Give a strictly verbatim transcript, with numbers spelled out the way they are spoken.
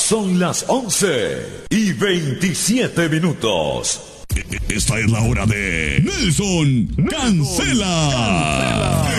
Son las once y veintisiete minutos. Esta es la hora de Nelson Cancela. Cancela.